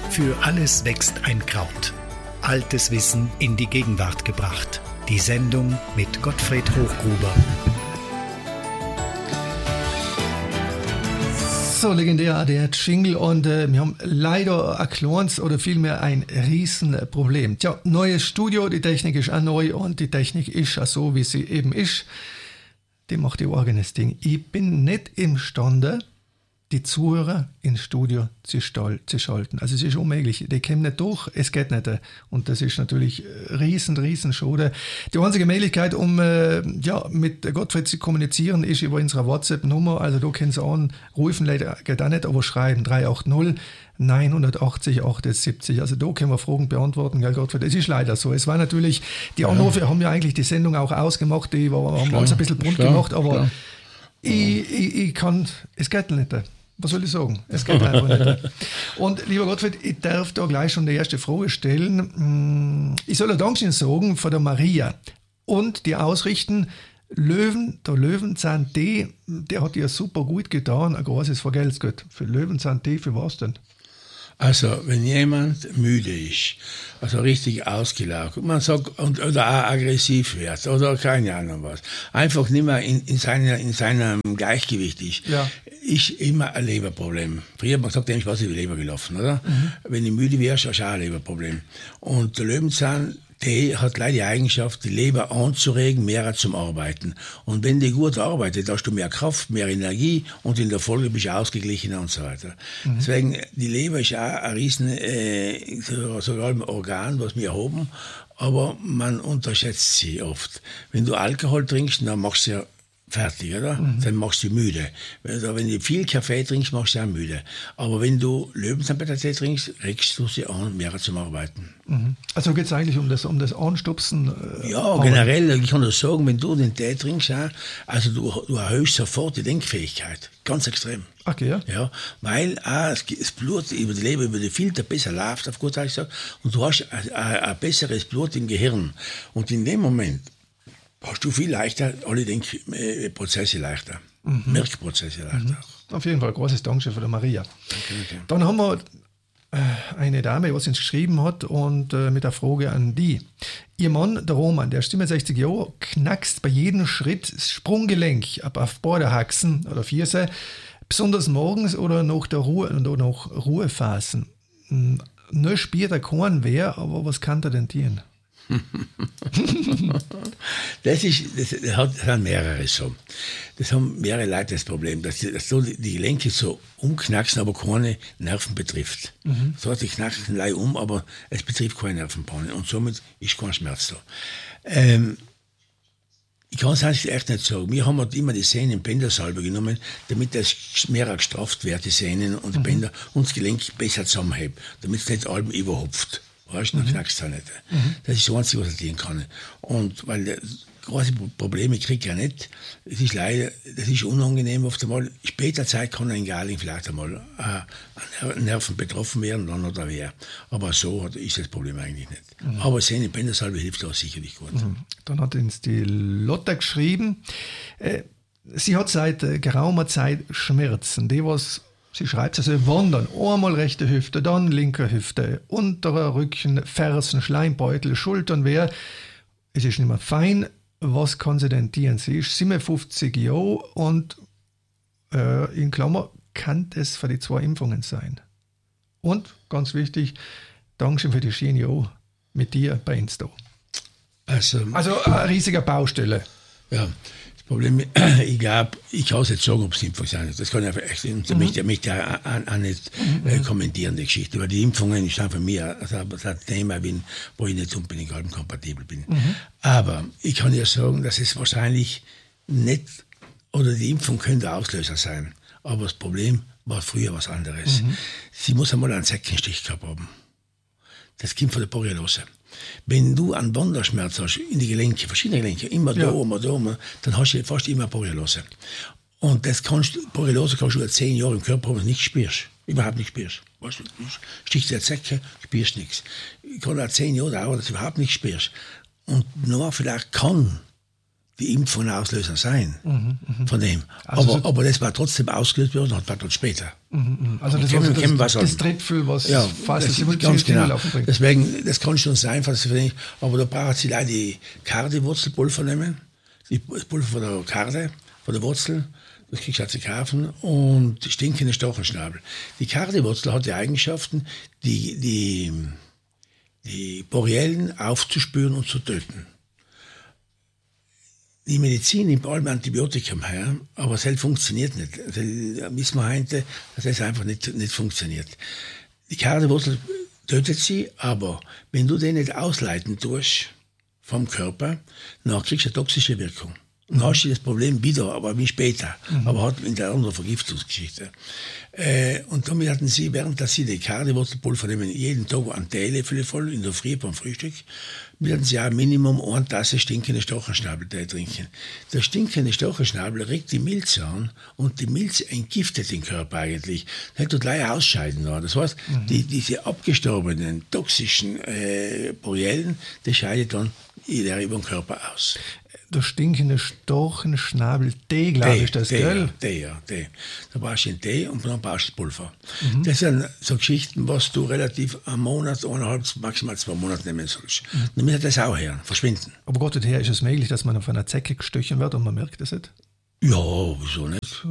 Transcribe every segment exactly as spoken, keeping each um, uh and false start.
Für alles wächst ein Kraut. Altes Wissen in die Gegenwart gebracht. Die Sendung mit Gottfried Hochgruber. So legendär der Jingle und äh, wir haben leider ein kleines oder vielmehr ein Riesenproblem. Tja, neues Studio, die Technik ist auch neu und die Technik ist auch so, wie sie eben ist. Die macht ihr eigenes Ding. Ich bin nicht imstande, die Zuhörer ins Studio zu, stall, zu schalten. Also es ist unmöglich. Die kommen nicht durch, es geht nicht. Und das ist natürlich riesen, riesen schade. Die einzige Möglichkeit, um äh, ja, mit Gottfried zu kommunizieren, ist über unsere WhatsApp-Nummer. Also da können Sie anrufen, leider geht auch nicht, aber schreiben drei acht null neun acht null achtundsiebzig. Also da können wir Fragen beantworten, gell, Gottfried. Es ist leider so. Es war natürlich, die Anrufe ja. haben ja eigentlich die Sendung auch ausgemacht, die war, haben alles ein bisschen bunt gemacht, aber klar. Ich, ich, ich kann, es geht nicht. Was soll ich sagen? Es geht einfach nicht. Und lieber Gottfried, ich darf da gleich schon die erste Frage stellen. Ich soll ein Dankeschön sagen von der Maria und die ausrichten, Löwen, der Löwenzahn-Tee, der hat dir super gut getan, ein großes Vergelt's-Gott. Für Löwenzahn-Tee, für was denn? Also, wenn jemand müde ist, also richtig ausgelaugt, man sagt, und, oder auch aggressiv wird, oder keine Ahnung was, einfach nicht mehr in, in, seiner, in seinem Gleichgewicht ist, ja. ist immer ein Leberproblem. Früher hat man gesagt, ich was über die Leber gelaufen, oder? Mhm. Wenn ich müde wärst, hast du auch ein Leberproblem. Und der Löwenzahn, der hat leider die Eigenschaft, die Leber anzuregen, mehr zum Arbeiten. Und wenn die gut arbeitet, hast du mehr Kraft, mehr Energie und in der Folge bist du ausgeglichener und so weiter. Mhm. Deswegen, die Leber ist auch ein riesen, äh, sogar ein Organ, was wir haben, aber man unterschätzt sie oft. Wenn du Alkohol trinkst, dann machst du ja fertig, oder? Mhm. Dann machst du müde. Wenn, wenn du viel Kaffee trinkst, machst du auch müde. Aber wenn du Löwenzahnblättertee trinkst, regst du sie an, mehr zum Arbeiten. Mhm. Also geht es eigentlich um das, um das Anstupsen? Äh, ja, generell, ich kann das sagen, wenn du den Tee trinkst, auch, also du, du erhöhst sofort die Denkfähigkeit. Ganz extrem. Okay, ja. Ja, weil auch das Blut über die Leber, über die Filter besser läuft, auf gut Deutsch gesagt, und du hast ein, ein besseres Blut im Gehirn. Und in dem Moment hast du viel leichter, alle Denkprozesse leichter, mhm. Merkprozesse leichter. Mhm. Auf jeden Fall, großes Dankeschön für der Maria. Danke, danke. Dann haben wir äh, eine Dame, die uns geschrieben hat und äh, mit der Frage an die. Ihr Mann, der Roman, der ist siebenundsechzig Jahre, knackst bei jedem Schritt das Sprunggelenk ab auf Vorderhaxen oder Vierse, besonders morgens oder nach der Ruhe oder nach Ruhephasen. Nur spielt er keinen weh, aber was kann er denn tun? das, ist, das, das, hat, das haben mehrere so. Das haben mehrere Leute das Problem, dass die, dass so die, die Gelenke so umknacksen, aber keine Nerven betrifft. Mhm. So hat die knacksen leicht um, aber es betrifft keine Nervenbahnen und somit ist kein Schmerz da. Ähm, ich kann es eigentlich echt nicht sagen. Wir haben halt immer die Sehnen im Bändersalbe genommen, damit das mehr gestrafft wird, die Sehnen und die mhm. Bänder, und das Gelenk besser zusammenhebt, damit es nicht allem überhupft. Weißt du, dann mhm. knackst du nicht. Mhm. Das ist das Einzige, was er tun kann. Und weil große Probleme kriege ich ja nicht. Es ist leider, das ist unangenehm oft einmal. Später Zeit kann ein Galing vielleicht einmal äh, an Nerven betroffen werden, dann oder wer. Aber so hat, ist das Problem eigentlich nicht. Mhm. Aber Sehne Bändersalbe hilft auch sicherlich gut. Mhm. Dann hat uns die Lotta geschrieben, äh, sie hat seit äh, geraumer Zeit Schmerzen. Die was Sie schreibt, also wandern, einmal rechte Hüfte, dann linke Hüfte, unterer Rücken, Fersen, Schleimbeutel, Schultern, weh. Es ist nicht mehr fein. Was kann sie denn tun? Sie ist siebenundfünfzig Jahre und äh, in Klammer kann es für die zwei Impfungen sein. Und, ganz wichtig, Dankeschön für die schönen Jahre mit dir bei uns da. Also, also eine riesige Baustelle. Ja. Problem, ich glaube, ich kann es jetzt sagen, ob es Impfungen sind. Das kann ich einfach echt, mhm. möchte, möchte ich auch, auch nicht äh, kommentieren, die Geschichte. Weil die Impfungen ist einfach mir also, ein Thema, bin, wo ich nicht unbedingt kompatibel bin. Mhm. Aber ich kann ja sagen, dass es wahrscheinlich nicht, oder die Impfung könnte Auslöser sein. Aber das Problem war früher was anderes. Mhm. Sie muss einmal einen Säckenstich gehabt haben. Das kommt von der Borreliose. Wenn du einen Wanderschmerz hast in die Gelenke, verschiedene Gelenke, immer ja. da, immer da, immer, dann hast du fast immer Borreliose. Und das kannst, Borreliose kannst du über zehn Jahre im Körper haben, und nicht spürst. Überhaupt nicht spürst. Weißt du, du stichst dir Zecke, spürst nichts. Kann auch zehn Jahre dauern, dass du überhaupt nicht spürst. Und nur vielleicht kann die Impfungsauslöser sein, Mhm, mhm. von dem. Also aber, so- aber das war trotzdem ausgelöst worden, das war dort später. Mhm. Also das Kennen- war kennen das, wir das, so. das Trittgefühl, was Ja, fast das das ist ganz genau. Laufen bringt. Deswegen, das kann schon sein, falls Sie nicht, aber da braucht Sie leider die Kardewurzelpulver nehmen, die das Pulver von der Karde, von der Wurzel, das kriegst du zu kaufen, und stinkende Stochenschnabel. Die Kardewurzel hat die Eigenschaften, die, die, die Borrelien aufzuspüren und zu töten. Die Medizin nimmt allem Antibiotikum her, aber es funktioniert nicht. Da wissen wir heute, dass das einfach nicht, nicht funktioniert. Die Kardewurzel tötet sie, aber wenn du den nicht ausleiten tust vom Körper, dann kriegst du eine toxische Wirkung. Dann hast du das Problem wieder, aber wie später. Mhm. Aber hat in der anderen Vergiftungsgeschichte. Äh, und damit hatten sie, während dass sie die Kardewurzelpulver nehmen, jeden Tag einen Teelöffel voll in der Früh beim Frühstück, werden sie auch Minimum eine Tasse stinkende Stochenschnabeltee trinken. Der stinkende Stochenschnabel regt die Milz an, und die Milz entgiftet den Körper eigentlich. Der tut gleich ausscheiden. Das heißt, mhm. die, diese abgestorbenen, toxischen äh, Borrelien, die scheidet dann jeder über den Körper aus. Der stinkende Stochenschnabel Tee, glaube ich, das, Tee, gell? Ja, Tee, ja, Tee. Da brauchst du den Tee und dann brauchst du das Pulver. Mhm. Das sind so Geschichten, was du relativ einen Monat, eineinhalb, maximal zwei Monate nehmen sollst. Mhm. Damit hat das auch her, verschwinden. Aber Gott und Herr, ist es möglich, dass man auf einer Zecke gestochen wird und man merkt das nicht? Ja, wieso nicht?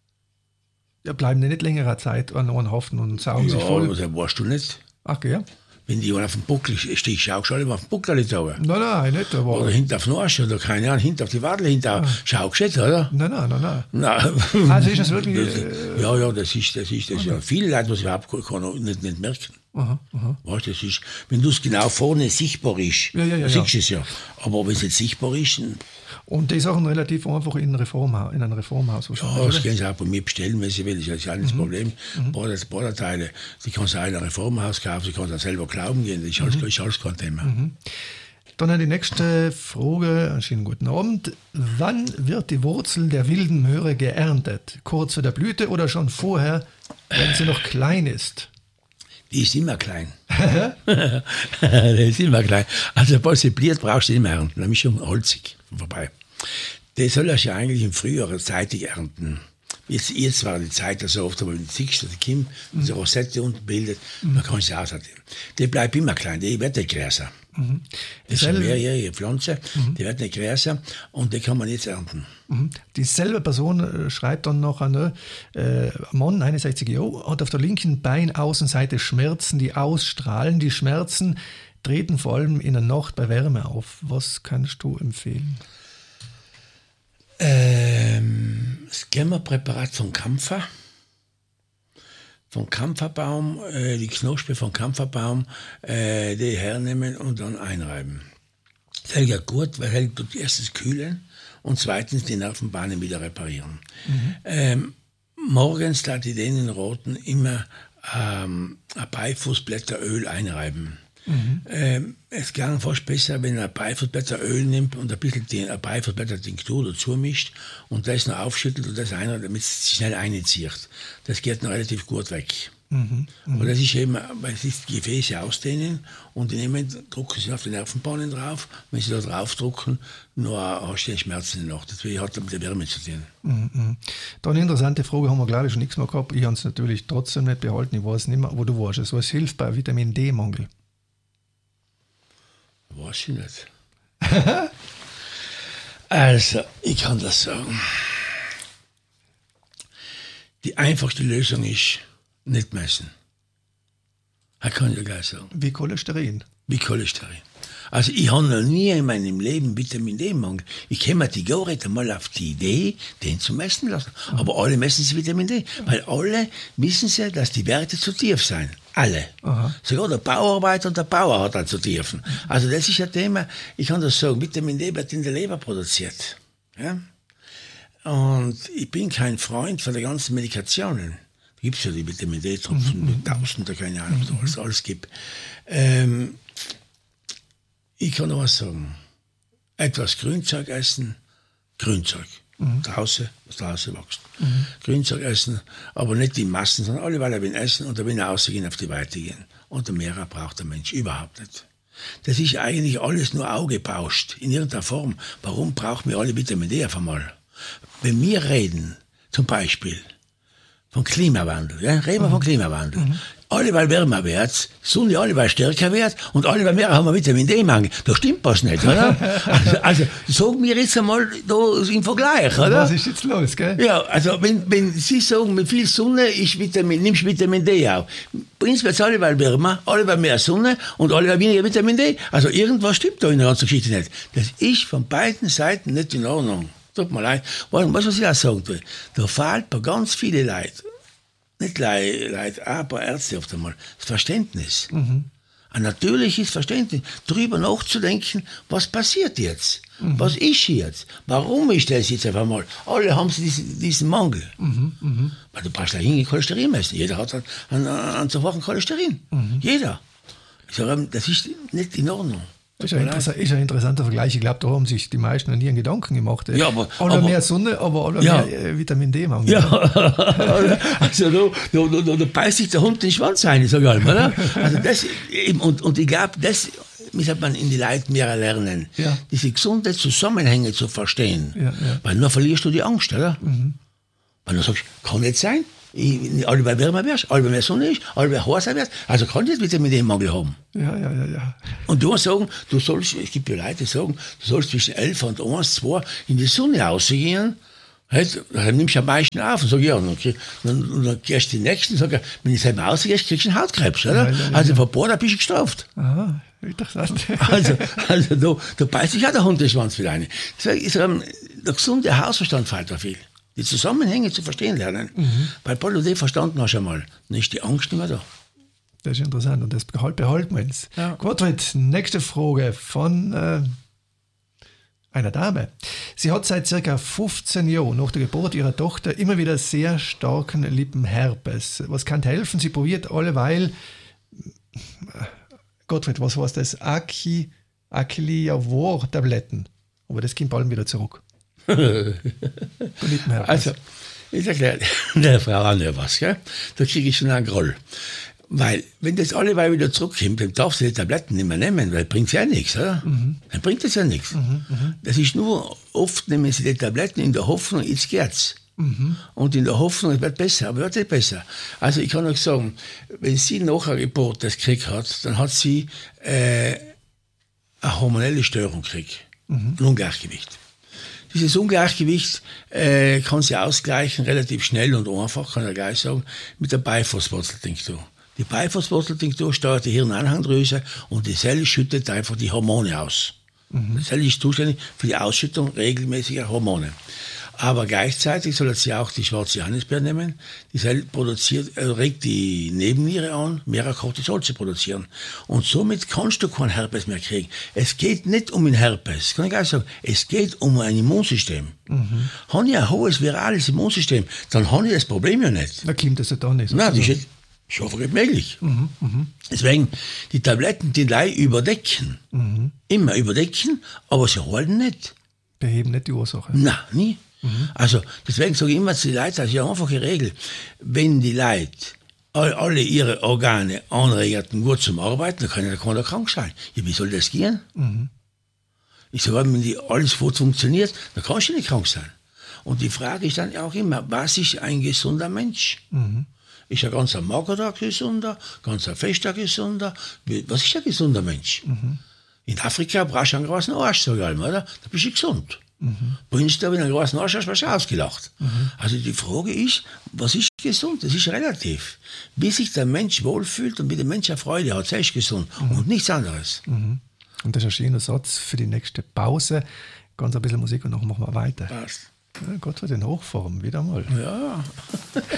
Ja, bleiben die nicht längere Zeit an Ohren haften und saugen Ja, sich voll? aber das weißt du nicht. Ach, ja? Wenn die auf den Buckel stehst, schau schon immer auf den Buckel da. Nein, nein, nicht. Aber Oder hinten auf den Arsch, oder keine Ahnung, hinten auf die Wadel, hinten auf. Schau nicht, oder? Nein, nein, nein, nein. Nein. Also ist das wirklich... Das, Äh, ja, ja, das ist, das ist, das okay. ja viele Leute, was überhaupt kann, nicht, nicht merken. aha, aha. Weißt, das ist, wenn du es genau vorne sichtbar ist, Ja, ja, ja, dann siehst du ja. es ja. Aber wenn es nicht sichtbar ist, dann, Und die Sachen relativ einfach in, ein Reformha in ein Reformhaus. ja, wahrscheinlich, das können sie auch bei mir bestellen, wenn sie will. Das ist ja nicht das Problem. Mhm. Borderteile, die kannst du auch in einem Reformhaus kaufen, sie kannst auch selber glauben gehen, das ist, alles, ist alles kein Thema. Mhm. Dann die nächste Frage, einen schönen guten Abend. Wann wird die Wurzel der wilden Möhre geerntet? Kurz vor der Blüte oder schon vorher, wenn sie noch klein ist? Die ist immer klein. Die ist immer klein. Also, sobald sie bliert, brauchst du nicht mehr ernten. Dann ist schon holzig vorbei. Die soll ja eigentlich im Frühjahr zeitig ernten. Jetzt, jetzt war die Zeit, dass so oft, aber wenn du siehst, dass die Kim mhm. so Rosette unten bildet, mhm. dann kannst du sie aushalten. Die bleibt immer klein, die wird nicht größer. Mhm. Das ist eine mehrjährige Pflanze, mhm. die wird nicht größer und die kann man jetzt ernten. Mhm. Dieselbe Person äh, schreibt dann noch an, äh, Mann, einundsechzig Jahre, hat auf der linken Beinaußenseite Schmerzen, die ausstrahlen. Die Schmerzen treten vor allem in der Nacht bei Wärme auf. Was kannst du empfehlen? Ähm, das Gemmerpräparat von Kampfer. Von Kampferbaum, äh, die Knospe von Kampferbaum, äh, die hernehmen und dann einreiben. Das hält ja gut, weil hält tut erstens kühlen und zweitens die Nervenbahnen wieder reparieren. Mhm. Ähm, morgens tat ich denen roten immer ähm, ein Beifußblätteröl einreiben. Mhm. Ähm, es geht fast besser, wenn er ein Beifußblätteröl nimmt und ein bisschen die, ein Beifußblättertinktur dazu mischt und das noch aufschüttelt und das einer, damit es schnell einzieht. Das geht noch relativ gut weg. Mhm. Mhm. Aber das ist eben, weil es ist die Gefäße ausdehnen und die nehmen, drucken sie auf die Nervenbahnen drauf. Wenn sie da drauf drucken, nur hast du die Schmerzen noch. Das hat mit der Wärme zu tun. Mhm. Dann eine interessante Frage, haben wir glaube ich schon nichts mehr gehabt. Ich habe es natürlich trotzdem nicht behalten, ich weiß nicht mehr, wo du warst. Also, was hilft bei Vitamin D-Mangel? Weiß ich nicht. Also, ich kann das sagen. Die einfachste Lösung ist, nicht messen. Das kann ich gleich sagen. Wie Cholesterin? Wie Cholesterin. Also ich habe noch nie in meinem Leben Vitamin D-Mangel. Ich käme die Gareth einmal auf die Idee, den zu messen lassen. Mhm. Aber alle messen sie Vitamin D. Weil alle wissen sie, dass die Werte zu tief sind. Alle. Aha. Sogar der Bauarbeiter und der Bauer hat dann zu tiefen. Also das ist ein Thema, ich kann das sagen, Vitamin D wird in der Leber produziert. Ja? Und ich bin kein Freund von den ganzen Medikationen. Da gibt es ja die Vitamin D-Tropfen, mhm. Tausende, keine Ahnung, was es alles gibt. Ähm, ich kann noch was sagen. Etwas Grünzeug essen, Grünzeug. Mhm. Draußen, was draußen wächst. Mhm. Grünzeug essen, aber nicht in Massen, sondern alle Weile essen und dann bin ich rausgehen, auf die Weite gehen. Und mehr braucht der Mensch überhaupt nicht. Das ist eigentlich alles nur Augebauscht, in irgendeiner Form. Warum brauchen wir alle Vitamin D auf einmal? Wenn wir reden, zum Beispiel, von Klimawandel, ja? Reden wir mhm. von Klimawandel. Mhm. Alle, weil wärmer wird, die Sonne alle, weil stärker wird und alle, weil mehr haben wir Vitamin D-Mangel. Da stimmt was nicht, oder? Also, also sagen wir jetzt einmal da im Vergleich, oder? Was ist jetzt los, gell? Ja, also wenn, wenn Sie sagen, mit viel Sonne ist Vitamin, nimmst Vitamin D auf. Prinzipiell alle, weil wärmer, alle, weil mehr Sonne und alle, weil weniger Vitamin D. Also irgendwas stimmt da in der ganzen Geschichte nicht. Das ist von beiden Seiten nicht in Ordnung. Tut mir leid. Weißt du, was ich auch sagen will? Da fehlt bei ganz viele Leute, nicht Leute, aber Ärzte oft einmal, das Verständnis. Mhm. Ein natürliches Verständnis, darüber nachzudenken, was passiert jetzt? Mhm. Was ist jetzt? Warum ist das jetzt auf einmal? Alle haben diesen, diesen Mangel. Mhm. Mhm. Weil du brauchst ja Cholesterin messen. Jeder hat einen, einen, einen zu hohen Cholesterin. Mhm. Jeder. Ich sage, das ist nicht in Ordnung. Das ist ein, ist ein interessanter Vergleich. Ich glaube, da haben sich die meisten noch nie einen Gedanken gemacht. Ja, aber, alle aber, mehr Sonne, aber alle ja. mehr äh, Vitamin D-Mangel. Ja, also da, da, da, da beißt sich der Hund den Schwanz ein, sag ich mal, oder? Also das, und, und ich glaube, das muss man in die Leute mehr lernen, ja. diese gesunden Zusammenhänge zu verstehen. Ja, ja. Weil nur verlierst du die Angst, oder? Mhm. Weil du sagst, kann nicht sein, ich, alle weil wärmer wärst, alle weil mehr Sonne ist, alle weil heißer wärst, also kann ich jetzt Vitamin D-Mangel haben. Ja, ja, ja, ja. Und du musst sagen, du sollst, es gibt ja Leute, die sagen, du sollst zwischen elf und eins, zwei in die Sonne rausgehen, halt, dann nimmst du am meisten auf und sagst, ja, und dann, dann, dann gehst du die Nächsten und sagst, wenn du selber rausgehst, kriegst du einen Hautkrebs, oder? Ja, ja, ja, also vor ein paar Jahren bist du gestraft. Aha, interessant. Also, also da, da beißt sich auch der Hund den Schwanz für eine. Deswegen ist der gesunde Hausverstand fehlt da viel. Die Zusammenhänge zu verstehen lernen. Mhm. Weil Paul, du den verstanden hast einmal, dann ist die Angst nicht mehr da. Das ist interessant und das behalten wir jetzt. Ja. Gottfried, nächste Frage von äh, einer Dame. Sie hat seit ca. fünfzehn Jahren nach der Geburt ihrer Tochter immer wieder sehr starken Lippenherpes. Was kann helfen? Sie probiert alleweil, Gottfried, was heißt das? Aki, Akiliavor-Tabletten. Aber das kommt bald wieder zurück. Also, ich erkläre der Frau auch noch was, gell? Da kriege ich schon einen Groll. Weil, wenn das alle Weile wieder zurückkommt, dann darfst du die Tabletten nicht mehr nehmen, weil bringt ja nichts, oder? Mhm. Dann bringt das ja nichts. Mhm, mh. Das ist nur, oft nehmen sie die Tabletten in der Hoffnung, jetzt geht's. Mhm. Und in der Hoffnung, es wird besser, aber wird nicht besser. Also, ich kann euch sagen, wenn sie nach einer Geburt das gekriegt hat, dann hat sie äh, eine hormonelle Störung gekriegt. Mhm. Ein Ungleichgewicht. Dieses Ungleichgewicht äh, kann sie ausgleichen, relativ schnell und einfach, kann ich gleich sagen, mit der Beifußwurzeltinktur. Die Beifußwurzeltinktur steuert die Hirnanhangdrüse und die Zelle schüttet einfach die Hormone aus. Mhm. Die Zelle ist zuständig für die Ausschüttung regelmäßiger Hormone. Aber gleichzeitig soll sie auch die schwarze Johannisbeere nehmen. Die Zelle produziert, äh, regt die Nebenniere an, mehr Cortisol zu produzieren. Und somit kannst du keinen Herpes mehr kriegen. Es geht nicht um den Herpes, kann ich gleich sagen. Es geht um ein Immunsystem. Mhm. Habe ich ein hohes virales Immunsystem, dann habe ich das Problem ja nicht. Da kommt das ja da nicht. Nein, das ist, ist einfach nicht möglich. Mhm. Mhm. Deswegen, die Tabletten, die Leute überdecken. Mhm. Immer überdecken, aber sie halten nicht. Beheben nicht die Ursache. Nein, nie. Mhm. Also, deswegen sage ich immer zu den Leuten, das ist eine einfache Regel. Wenn die Leute all, alle ihre Organe anregen, gut zum Arbeiten, dann kann ja keiner krank sein. Ja, wie soll das gehen? Mhm. Ich sage, wenn die alles gut funktioniert, dann kannst du nicht krank sein. Und die Frage ist dann auch immer, was ist ein gesunder Mensch? Mhm. Ist ein ganz magerer gesunder, ganz ein fester gesunder? Was ist ein gesunder Mensch? Mhm. In Afrika brauchst du einen großen Arsch, sag ich einmal, oder? Da bist du gesund. Mhm. Bringst du, wenn du einen großen Arsch hast, wirst du ausgelacht. Mhm. Also die Frage ist, was ist gesund? Das ist relativ. Wie sich der Mensch wohlfühlt und wie der Mensch eine Freude hat, das ist gesund. Mhm. Und nichts anderes. Mhm. Und das ist ein schöner Satz für die nächste Pause. Ganz ein bisschen Musik und dann machen wir weiter. Passt. Ja, Gott für den Hochform, wieder mal. Ja.